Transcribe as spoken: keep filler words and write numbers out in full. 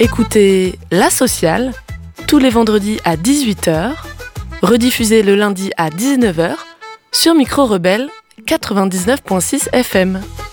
Écoutez La Sociale tous les vendredis à dix-huit heures, rediffusé le lundi à dix-neuf heures sur Micro Rebelle quatre-vingt-dix-neuf virgule six F M.